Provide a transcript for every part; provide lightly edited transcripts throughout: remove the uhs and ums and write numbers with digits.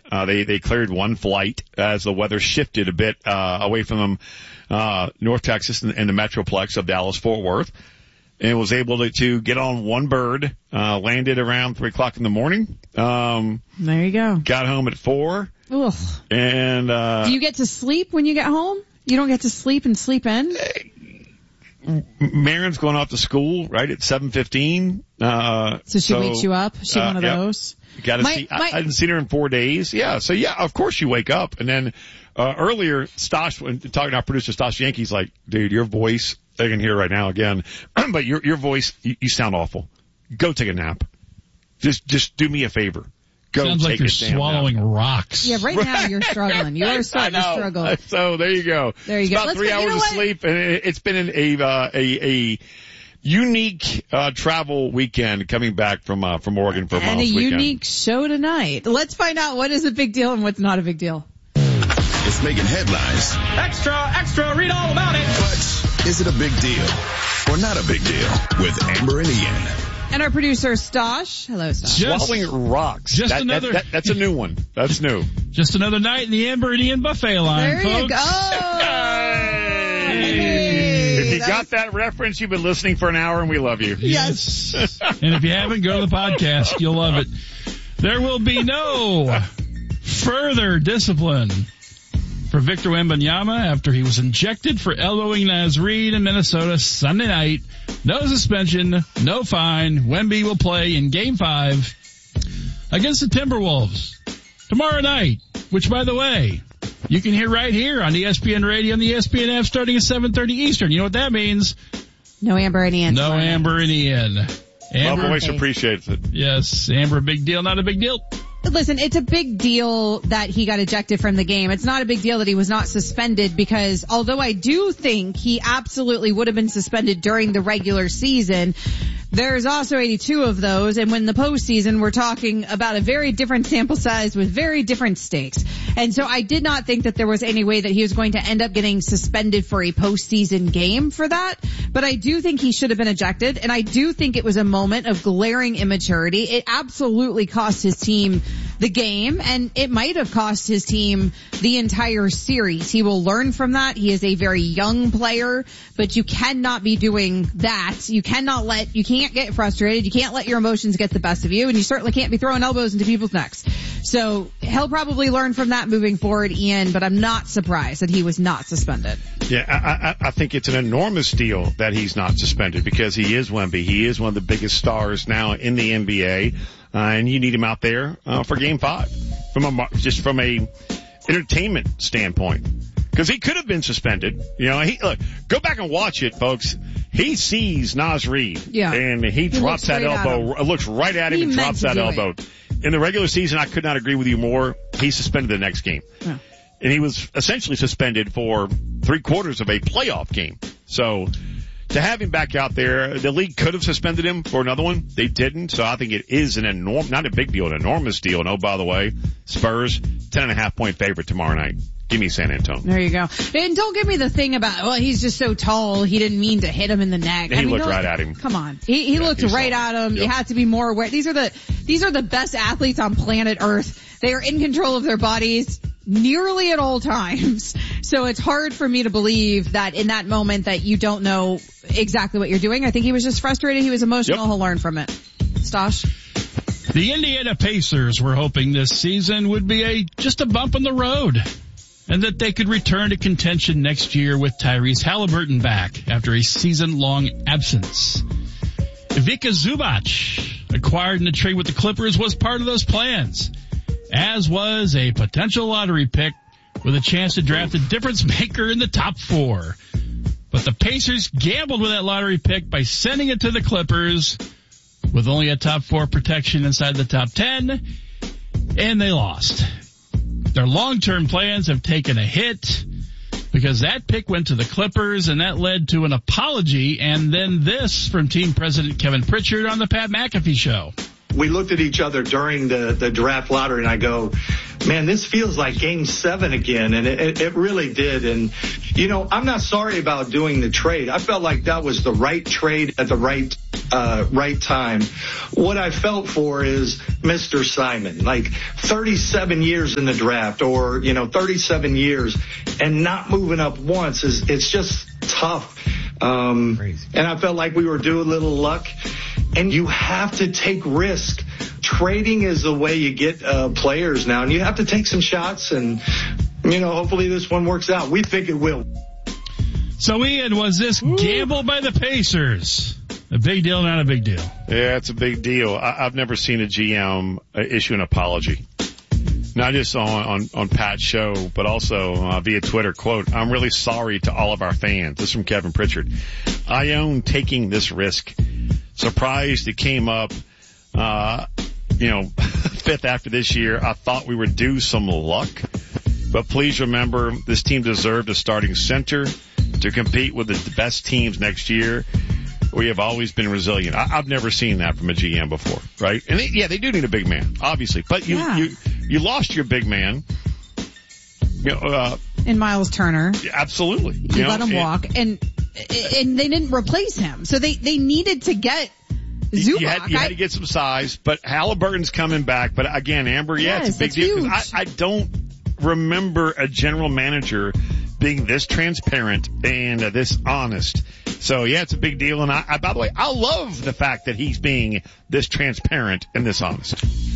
They cleared one flight as the weather shifted a bit away from them, North Texas and the Metroplex of Dallas-Fort Worth. And was able to get on one bird, landed around 3 o'clock in the morning. There you go. Got home at 4. Ugh. And, do you get to sleep when you get home? You don't get to sleep and sleep in? Marin's going off to school, right, at 7:15. So she wakes you up? Is she one of those? Got to see. I hadn't seen her in 4 days. Yeah. So yeah, of course you wake up. And then, earlier, Stosh, when talking to our producer, Stosh Yankee's like, dude, your voice, I can hear right now again, but your voice, you sound awful. Go take a nap. Just do me a favor. Go Sounds take like you're swallowing rocks. Yeah, right now you're struggling. You are starting to struggle. So there you go. There you go. About 3 hours of sleep, and it's been a unique travel weekend coming back from Oregon for a and a weekend. Unique show tonight. Let's find out what is a big deal and what's not a big deal. It's making headlines. Extra, read all about it. But is it a big deal or not a big deal with Amber and Ian? And our producer, Stosh. Hello, Stosh. Swallowing rocks. That's a new one. That's new. Just another night in the Amber and Ian buffet line, there folks. You go. Hey. If you got that reference, you've been listening for an hour and we love you. Yes. And if you haven't, go to the podcast. You'll love it. There will be no further discipline for Victor Wembanyama after he was injected for elbowing Naz Reid in Minnesota Sunday night. No suspension, no fine. Wemby will play in Game 5 against the Timberwolves tomorrow night, which, by the way, you can hear right here on ESPN Radio and the ESPN app starting at 7:30 Eastern. You know what that means? No Amber and Ian. No Amber and Ian. Amber always appreciates it. Yes, Amber, big deal, not a big deal. Listen, it's a big deal that he got ejected from the game. It's not a big deal that he was not suspended because although I do think he absolutely would have been suspended during the regular season, there's also 82 of those, and when the postseason, we're talking about a very different sample size with very different stakes. And so I did not think that there was any way that he was going to end up getting suspended for a postseason game for that. But I do think he should have been ejected, and I do think it was a moment of glaring immaturity. It absolutely cost his team the game, and it might have cost his team the entire series. He will learn from that. He is a very young player, but you cannot be doing that. You can't get frustrated. You can't let your emotions get the best of you, and you certainly can't be throwing elbows into people's necks. So he'll probably learn from that moving forward, Ian, but I'm not surprised that he was not suspended. Yeah, I think it's an enormous deal that he's not suspended because he is Wemby. He is one of the biggest stars now in the NBA. And you need him out there for Game 5 from a entertainment standpoint, because he could have been suspended. You know, look, go back and watch it, folks. He sees Naz Reid, and he drops that elbow. Looks right at him and drops that elbow. In the regular season, I could not agree with you more. He's suspended the next game, and he was essentially suspended for 3/4 of a playoff game. So, to have him back out there, the league could have suspended him for another one. They didn't, so I think it is not a big deal, an enormous deal. And oh, by the way, Spurs, 10.5-point favorite tomorrow night. Give me San Antonio. There you go. And don't give me the thing about, well, he's just so tall, he didn't mean to hit him in the neck. He looked right at him. Come on. He looked right at him. Yep. You have to be more aware. These are the best athletes on planet Earth. They are in control of their bodies nearly at all times. So it's hard for me to believe that in that moment that you don't know exactly what you're doing. I think he was just frustrated. He was emotional. Yep. He'll learn from it. Stosh? The Indiana Pacers were hoping this season would be just a bump in the road and that they could return to contention next year with Tyrese Halliburton back after a season-long absence. Vika Zubac, acquired in a trade with the Clippers, was part of those plans, as was a potential lottery pick with a chance to draft a difference maker in the top 4. But the Pacers gambled with that lottery pick by sending it to the Clippers with only a top 4 protection inside the top 10, and they lost. Their long-term plans have taken a hit because that pick went to the Clippers, and that led to an apology and then this from team president Kevin Pritchard on the Pat McAfee Show. We looked at each other during the draft lottery, and I go, man, this feels like Game 7 again, and it really did. And, you know, I'm not sorry about doing the trade. I felt like that was the right trade at the right time. What I felt for is Mr. Simon, like 37 years in the draft, or, you know, 37 years and not moving up once it's just tough. And I felt like we were due a little luck, and you have to take risk. Trading is the way you get players now, and you have to take some shots, and, you know, hopefully this one works out. We think it will. So, Ian, was this gamble by the Pacers a big deal, not a big deal? Yeah, it's a big deal. I've never seen a GM issue an apology. Not just on Pat's show, but also via Twitter. Quote, "I'm really sorry to all of our fans." This is from Kevin Pritchard. "I own taking this risk. Surprised it came up, fifth after this year. I thought we were due some luck. But please remember, this team deserved a starting center to compete with the best teams next year. We have always been resilient." I've never seen that from a GM before, right? And they do need a big man, obviously. But you lost your big man. In Miles Turner. Absolutely. You let him walk, and they didn't replace him. So they needed to get Zubac. You had to get some size, but Halliburton's coming back. But again, Amber, it's a big deal. I don't remember a general manager being this transparent and this honest. So it's a big deal. And I by the way, I love the fact that he's being this transparent and this honest.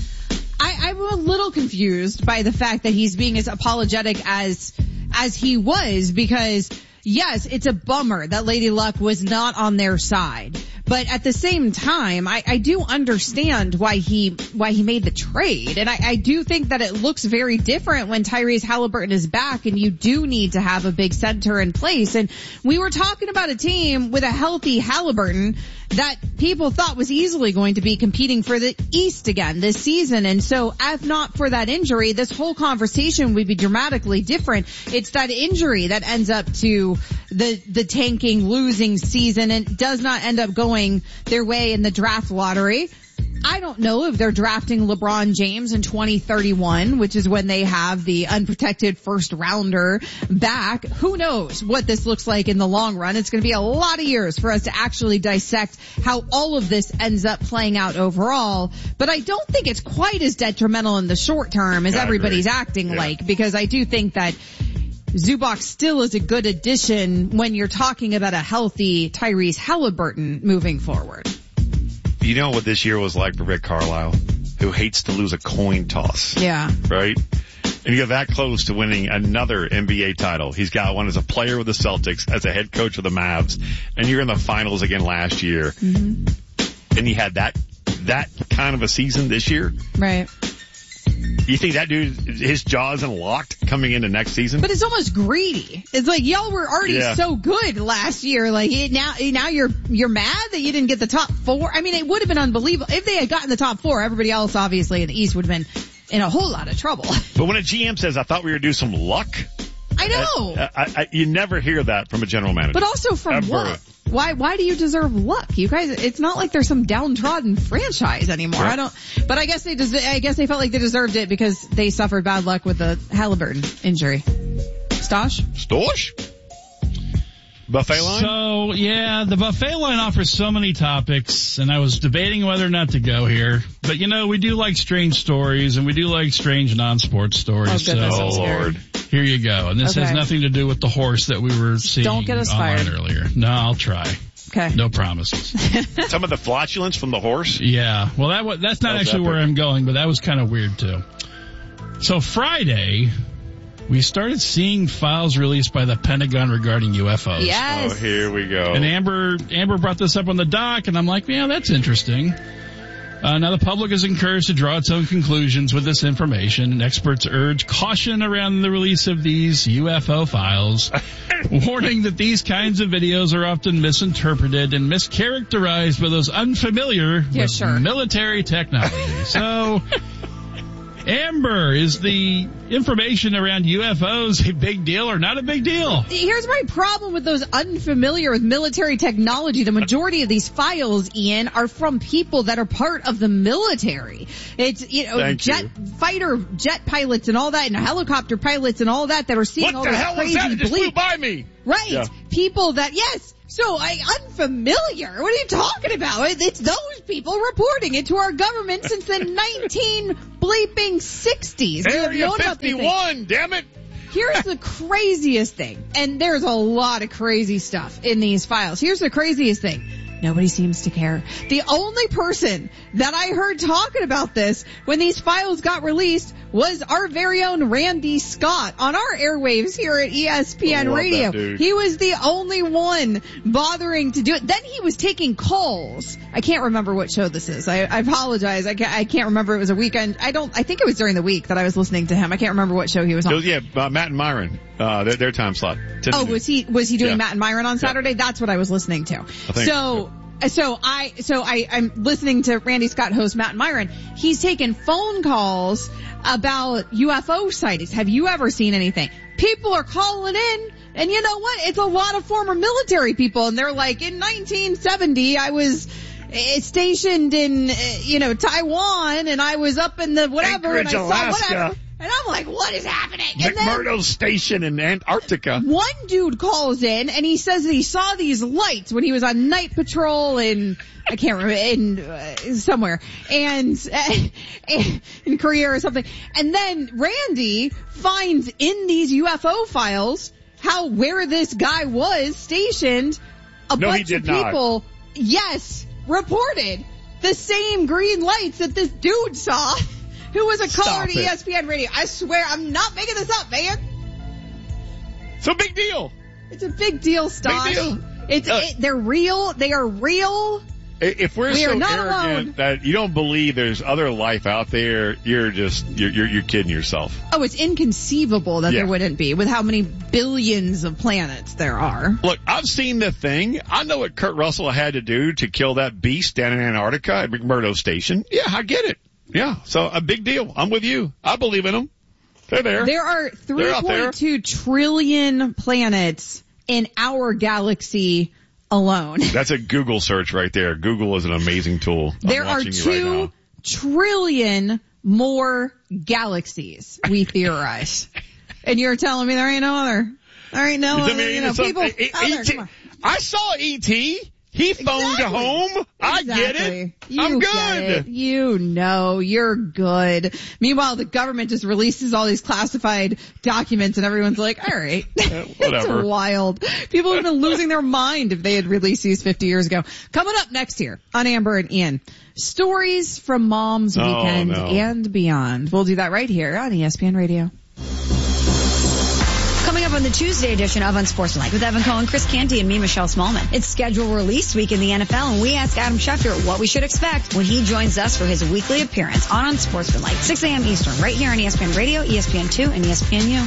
I'm a little confused by the fact that he's being as apologetic as he was, because yes, it's a bummer that Lady Luck was not on their side. But at the same time, I do understand why he made the trade. And I do think that it looks very different when Tyrese Halliburton is back, and you do need to have a big center in place. And we were talking about a team with a healthy Halliburton that people thought was easily going to be competing for the East again this season. And so if not for that injury, this whole conversation would be dramatically different. It's that injury that ends up to the tanking, losing season, and does not end up going their way in the draft lottery. I don't know if they're drafting LeBron James in 2031, which is when they have the unprotected first rounder back. Who knows what this looks like in the long run? It's going to be a lot of years for us to actually dissect how all of this ends up playing out overall. But I don't think it's quite as detrimental in the short term as everybody's acting like, because I do think that Zubac still is a good addition when you're talking about a healthy Tyrese Halliburton moving forward. You know what this year was like for Rick Carlisle, who hates to lose a coin toss. Yeah. Right? And you get that close to winning another NBA title. He's got one as a player with the Celtics, as a head coach of the Mavs, and you're in the finals again last year. Mm-hmm. And he had that kind of a season this year. Right. You think that dude, his jaw isn't locked coming into next season? But it's almost greedy. It's like y'all were already so good last year. Like now you're mad that you didn't get the top four. I mean, it would have been unbelievable if they had gotten the top four. Everybody else, obviously, in the East would have been in a whole lot of trouble. But when a GM says, "I thought we were due some luck," I know. You never hear that from a general manager. But also from what? Why do you deserve luck? You guys, it's not like there's some downtrodden franchise anymore. Right. But I guess they felt like they deserved it because they suffered bad luck with the Halliburton injury. Stosh? Buffet line? So, the buffet line offers so many topics, and I was debating whether or not to go here. But, we do like strange stories, and we do like strange non-sports stories. Oh, goodness, so, Lord. Here you go. And this has nothing to do with the horse that we were seeing Don't get us online fired. earlier. No, I'll try. Okay. No promises. Some of the flatulence from the horse? Yeah. Well, that's not actually where I'm going, but that was kind of weird, too. So Friday, we started seeing files released by the Pentagon regarding UFOs. Yes. Oh, here we go. And Amber brought this up on the doc, and I'm like, that's interesting. Now the public is encouraged to draw its own conclusions with this information, and experts urge caution around the release of these UFO files, warning that these kinds of videos are often misinterpreted and mischaracterized by those unfamiliar with military technology. So, Amber, is the information around UFOs a big deal or not a big deal? Here's my problem with those unfamiliar with military technology. The majority of these files, Ian, are from people that are part of the military. It's, fighter jet pilots and all that, and helicopter pilots and all that are seeing all this crazy bleep. What the hell was that? It just flew by me. Right. Yeah. People that, yes. So unfamiliar. What are you talking about? It's those people reporting it to our government since the 1960s. Area 51, damn it. Here's the craziest thing, and there's a lot of crazy stuff in these files. Here's the craziest thing. Nobody seems to care. The only person that I heard talking about this when these files got released was our very own Randy Scott on our airwaves here at ESPN Radio. He was the only one bothering to do it. Then he was taking calls. I can't remember what show this is. I apologize. I can't remember. It was a weekend. I think it was during the week that I was listening to him. I can't remember what show he was on. Matt and Myron, their time slot. Oh, was he doing Matt and Myron on Saturday? Yeah. That's what I was listening to. So I'm listening to Randy Scott host Matt and Myron. He's taking phone calls about UFO sightings. Have you ever seen anything? People are calling in, and you know what? It's a lot of former military people, and they're like, in 1970, I was stationed in, Taiwan, and I was up in the whatever, Anchorage, and I Alaska. saw whatever. And I'm like, what is happening? McMurdo Station in Antarctica. One dude calls in and he says that he saw these lights when he was on night patrol in, I can't remember, somewhere, and in Korea or something. And then Randy finds in these UFO files where this guy was stationed. A bunch of people, reported the same green lights that this dude saw. Who was a caller to ESPN Radio. I swear, I'm not making this up, man. It's a big deal. It's a big deal, Stosh. Big deal. They're real. They are real. If we're so arrogant that you don't believe there's other life out there, you're kidding yourself. Oh, it's inconceivable that there wouldn't be with how many billions of planets there are. Look, I've seen the thing. I know what Kurt Russell had to do to kill that beast down in Antarctica at McMurdo Station. Yeah, I get it. Yeah, so a big deal. I'm with you. I believe in them. They're there. There are 3.2 trillion planets in our galaxy alone. That's a Google search right there. Google is an amazing tool. There are 2 trillion more galaxies, we theorize. And you're telling me there ain't no other. There ain't no other, people out there. Come on. I saw E.T. He phoned home. I get it. I'm good. You're good. Meanwhile, the government just releases all these classified documents and everyone's like, all right. Whatever. It's wild. People would have been losing their mind if they had released these 50 years ago. Coming up next here on Amber and Ian. Stories from Mom's Weekend and beyond. We'll do that right here on ESPN Radio. Coming up on the Tuesday edition of Unsportsmanlike with Evan Cohen, Chris Canty, and me, Michelle Smallman. It's schedule release week in the NFL, and we ask Adam Schefter what we should expect when he joins us for his weekly appearance on Unsportsmanlike, 6 a.m. Eastern, right here on ESPN Radio, ESPN2, and ESPNU.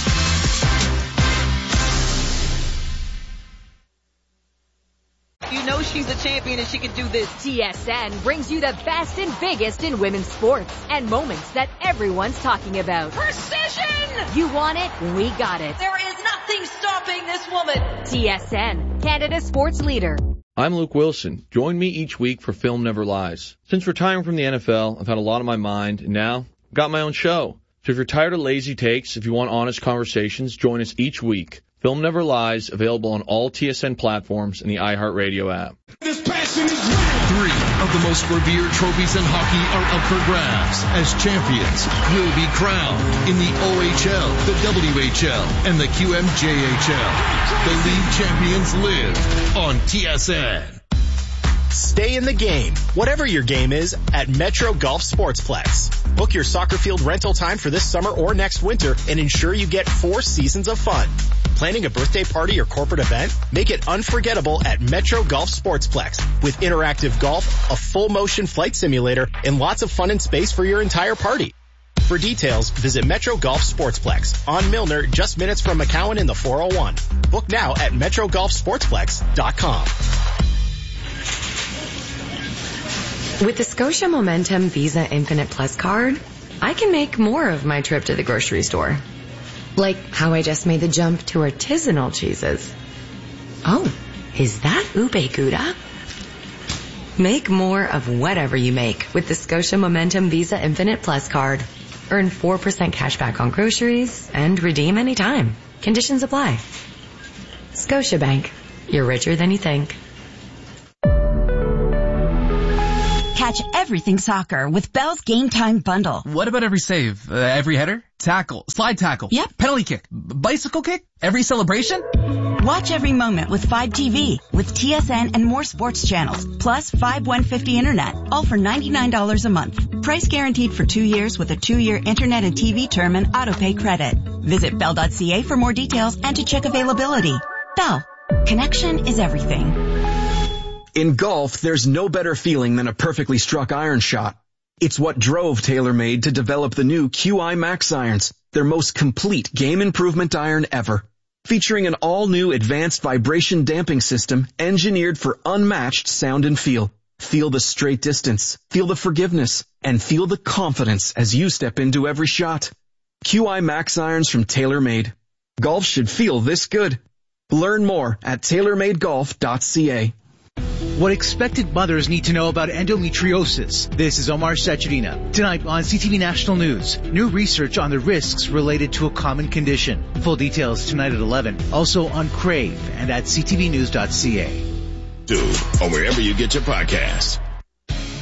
You know she's a champion and she can do this. TSN brings you the best and biggest in women's sports and moments that everyone's talking about. Precision! You want it? We got it. There is nothing stopping this woman. TSN, Canada's sports leader. I'm Luke Wilson. Join me each week for Film Never Lies. Since retiring from the NFL, I've had a lot on my mind, and now I've got my own show. So if you're tired of lazy takes, if you want honest conversations, join us each week. Film Never Lies, available on all TSN platforms and the iHeartRadio app. This passion is real. 3 of the most revered trophies in hockey are up for grabs as champions will be crowned in the OHL, the WHL, and the QMJHL. The league champions live on TSN. Stay in the game, whatever your game is, at Metro Golf Sportsplex. Book your soccer field rental time for this summer or next winter and ensure you get 4 seasons of fun. Planning a birthday party or corporate event? Make it unforgettable at Metro Golf Sportsplex with interactive golf, a full motion flight simulator, and lots of fun and space for your entire party. For details, visit Metro Golf Sportsplex on Milner, just minutes from McCowan in the 401. Book now at MetroGolfSportsplex.com. With the Scotia Momentum Visa Infinite Plus card, I can make more of my trip to the grocery store. Like how I just made the jump to artisanal cheeses. Oh, is that ube gouda? Make more of whatever you make with the Scotia Momentum Visa Infinite Plus card. Earn 4% cash back on groceries and redeem anytime. Conditions apply. Scotiabank. You're richer than you think. Catch everything soccer with Bell's Game Time Bundle. What about every save? Every header? Tackle? Slide tackle? Yep. Penalty kick? Bicycle kick? Every celebration? Watch every moment with 5TV, with TSN and more sports channels, plus 5150 internet, all for $99 a month. Price guaranteed for 2 years with a 2-year internet and TV term and autopay credit. Visit bell.ca for more details and to check availability. Bell. Connection is everything. In golf, there's no better feeling than a perfectly struck iron shot. It's what drove TaylorMade to develop the new QI Max irons, their most complete game improvement iron ever. Featuring an all-new advanced vibration damping system engineered for unmatched sound and feel. Feel the straight distance, feel the forgiveness, and feel the confidence as you step into every shot. QI Max irons from TaylorMade. Golf should feel this good. Learn more at TaylorMadeGolf.ca. What expected mothers need to know about endometriosis. This is Omar Sachedina. Tonight on CTV National News, new research on the risks related to a common condition. Full details tonight at 11. Also on Crave and at ctvnews.ca. Or wherever you get your podcasts.